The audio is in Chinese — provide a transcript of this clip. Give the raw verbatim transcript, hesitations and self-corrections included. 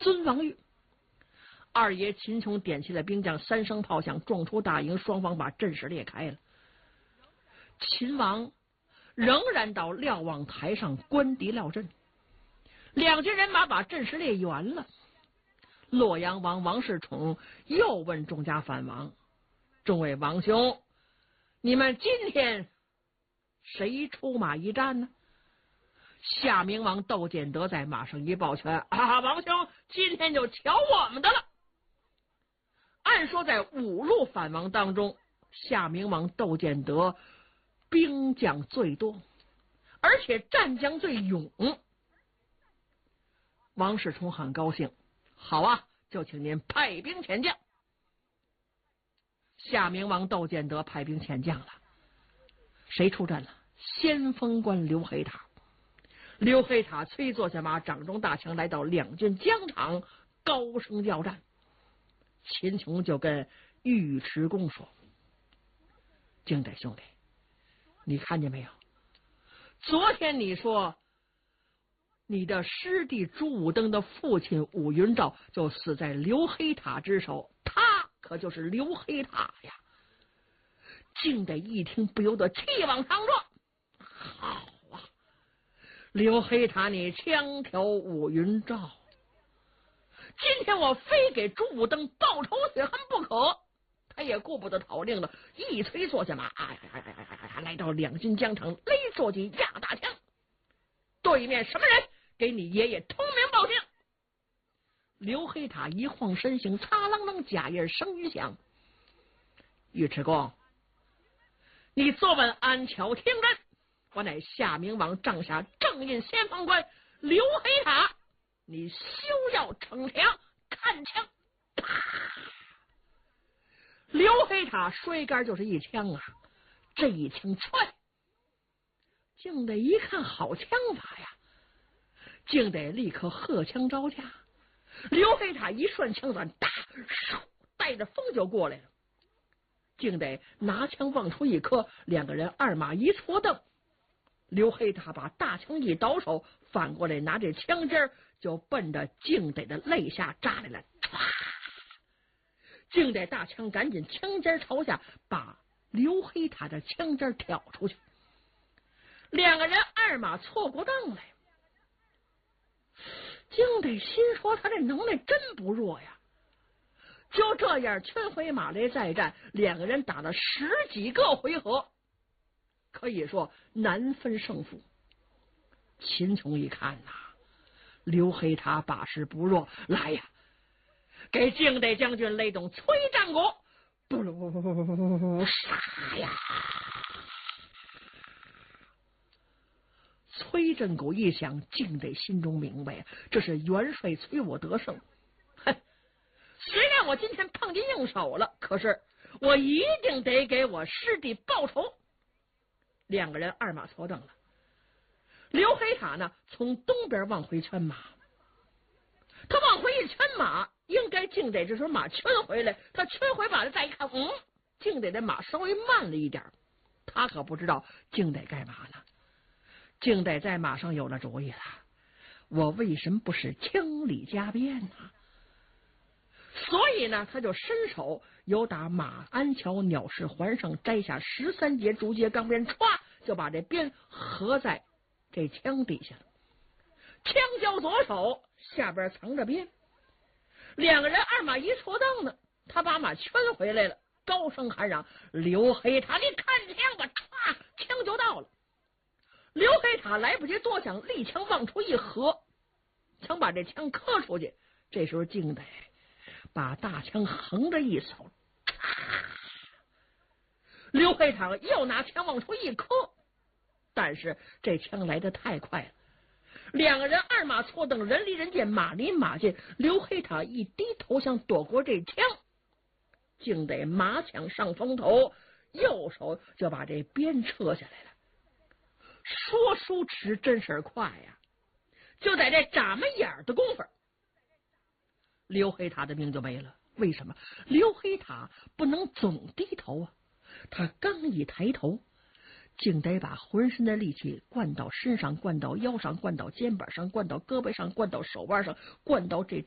孙王玉。二爷秦琼点起了兵将，三声炮响，撞出大营，双方把阵势裂开了。秦王仍然到瞭望台上观敌料阵，两军人马把阵势列圆了。洛阳王王世充又问众家反王：“众位王兄，你们今天谁出马一战呢？”夏明王窦建德在马上一抱拳：“啊，王兄，今天就瞧我们的了。”按说在五路反王当中，夏明王窦建德兵将最多，而且战将最勇。王世充很高兴，好啊，就请您派兵遣将。夏明王窦建德派兵遣将了，谁出阵了？先锋官刘黑塔。刘黑塔催坐下马，掌中大枪，来到两军疆场，高声叫战。秦琼就跟尉迟恭说：“敬德兄弟，你看见没有？昨天你说你的师弟朱武登的父亲武云照就死在刘黑塔之手，他可就是刘黑塔呀！”敬德一听，不由得气往上撞。好啊，刘黑塔，你枪挑武云照，今天我非给朱武登报仇雪恨不可。他也顾不得讨令了，一催坐下马，哎哎哎哎哎，来到两军疆场，勒坐起压大枪。对面什么人？给你爷爷通名报姓。刘黑塔一晃身形，擦啷啷，甲印声一响。尉迟恭，你坐稳安桥听真，我乃夏明王帐下正印先锋官刘黑塔，你休要逞强看枪！啪！刘黑塔摔杆就是一枪啊！这一枪踹，敬德一看好枪法呀，敬德立刻荷枪招架。刘黑塔一顺枪转，哒，带着风就过来了。敬德拿枪往出一磕，两个人二马一错蹬。刘黑塔把大枪一倒手，反过来拿这枪尖就奔着敬德的肋下扎来了。敬德大枪赶紧枪尖朝下，把刘黑塔的枪尖挑出去。两个人二马错过蹬来。敬德心说，他这能耐真不弱呀！就这样，圈回马来再战，两个人打了十几个回合，可以说难分胜负。秦琼一看呐、啊，刘黑塔把式不弱，来呀，给敬德将军勒动催战鼓，不噜杀呀！催阵鼓一响，敬德心中明白，这是元帅催我得胜。哼，虽然我今天碰见硬手了，可是我一定得给我师弟报仇。两个人二马错蹬了。刘黑塔呢，从东边往回圈马，他往回一圈马，应该敬德这时候马圈回来，他圈回马来再一看，嗯，敬德的马稍微慢了一点，他可不知道敬德干嘛呢。敬德在马上有了主意了，我为什么不是枪里加鞭呢？所以呢，他就伸手由打马鞍桥鸟式环上摘下十三节竹节钢鞭，歘就把这鞭合在这枪底下了。枪交左手，下边藏着鞭。两个人二马一错蹬呢，他把马圈回来了，高声喊嚷：“刘黑塔，你看枪吧！”歘，枪就到了。刘黑塔来不及多想，立枪往出一合，想把这枪磕出去。这时候敬德把大枪横着一扫，刘黑塔又拿枪往出一磕，但是这枪来得太快了，两个人二马错蹬，人离人近，马离马近。刘黑塔一低头想躲过这枪，敬德马抢上风头，右手就把这鞭撤下来了。说书迟，真是快呀！就在这眨巴眼的功夫，刘黑塔的命就没了。为什么？刘黑塔不能总低头啊！他刚一抬头，竟得把浑身的力气灌到身上，灌到腰上，灌到肩膀上，灌到胳膊上，灌到手腕上，灌到这